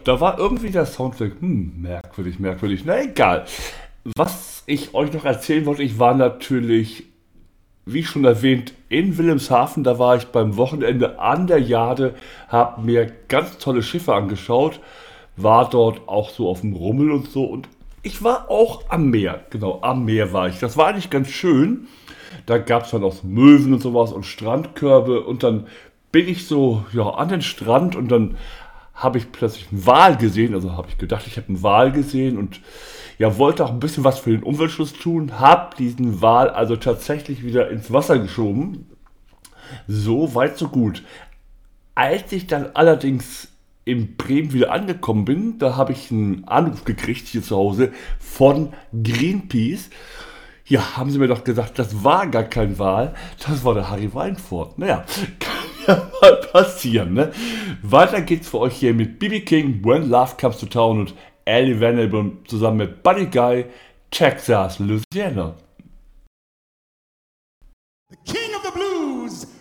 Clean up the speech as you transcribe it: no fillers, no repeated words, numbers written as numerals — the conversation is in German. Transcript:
da war irgendwie der Soundtrack, merkwürdig, merkwürdig. Na egal. Was ich euch noch erzählen wollte, ich war natürlich, wie schon erwähnt, in Wilhelmshaven. Da war ich beim Wochenende an der Jade, habe mir ganz tolle Schiffe angeschaut, war dort auch so auf dem Rummel und so. Und ich war auch am Meer, genau, am Meer war ich. Das war eigentlich ganz schön. Da gab es dann auch so Möwen und sowas und Strandkörbe. Und dann bin ich so ja, an den Strand und dann habe ich plötzlich einen Wal gesehen. Also habe ich gedacht, ich habe einen Wal gesehen und ja, wollte auch ein bisschen was für den Umweltschutz tun. Habe diesen Wal also tatsächlich wieder ins Wasser geschoben. So weit, so gut. Als ich dann allerdings in Bremen wieder angekommen bin, da habe ich einen Anruf gekriegt hier zu Hause von Greenpeace. Ja, haben sie mir doch gesagt, das war gar kein Wal, das war der Harry Weinfurt. Naja, kann ja mal passieren, ne? Weiter geht's für euch hier mit B.B. King, When Love Comes to Town und Ellie Vanderbilt zusammen mit Buddy Guy, Texas, Louisiana. The king of the blues,